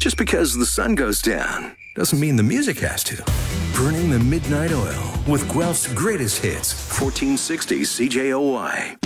Just because the sun goes down doesn't mean the music has to. Burning the Midnight Oil with Guelph's greatest hits, 1460 CJOY.